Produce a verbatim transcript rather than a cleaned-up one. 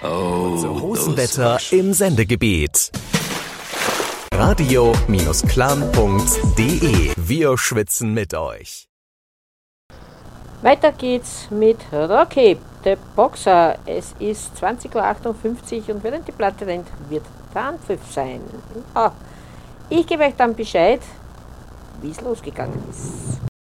Oh, so Hosenwetter im Sendegebiet. radio Clan punkt de. Wir schwitzen mit euch. Weiter geht's mit Rocky, der Boxer. Es ist zwanzig Uhr achtundfünfzig und während die Platte rennt, wird der Anpfiff sein. Ah, ich gebe euch dann Bescheid, wie es losgegangen ist.